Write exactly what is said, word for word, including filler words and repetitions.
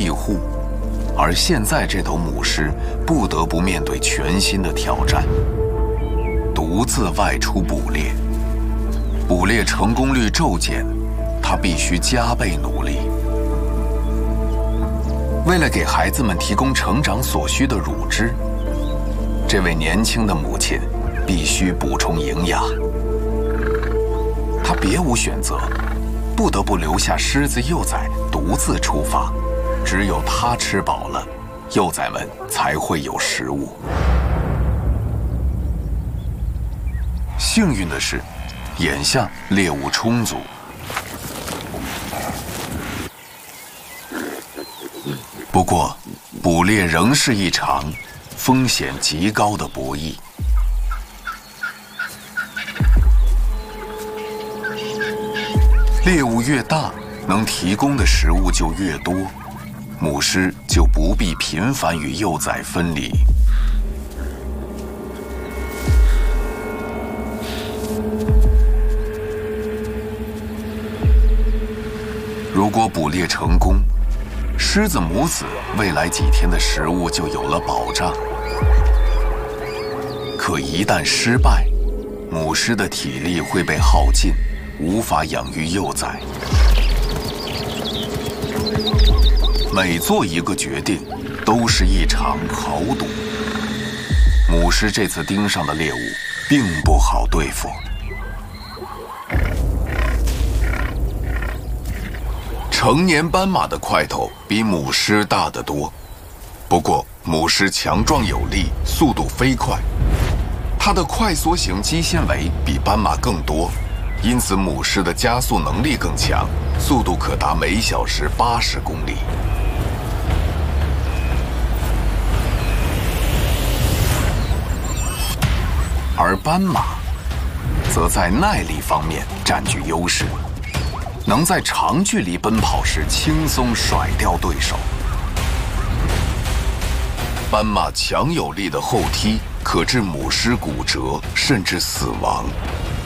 庇护，而现在这头母狮不得不面对全新的挑战，独自外出捕猎。捕猎成功率骤减，它必须加倍努力。为了给孩子们提供成长所需的乳汁，这位年轻的母亲必须补充营养。她别无选择，不得不留下狮子幼崽独自出发。只有她吃饱了，幼崽们才会有食物。幸运的是，眼下猎物充足。不过，捕猎仍是一场风险极高的博弈。猎物越大，能提供的食物就越多，母狮就不必频繁与幼崽分离。如果捕猎成功，狮子母子未来几天的食物就有了保障。可一旦失败，母狮的体力会被耗尽，无法养育幼崽。每做一个决定，都是一场豪赌。母狮这次盯上的猎物并不好对付。成年斑马的块头比母狮大得多，不过母狮强壮有力，速度飞快。它的快缩型肌纤维比斑马更多，因此母狮的加速能力更强，速度可达每小时八十公里。而斑马则在耐力方面占据优势，能在长距离奔跑时轻松甩掉对手。斑马强有力的后踢可致母狮骨折，甚至死亡。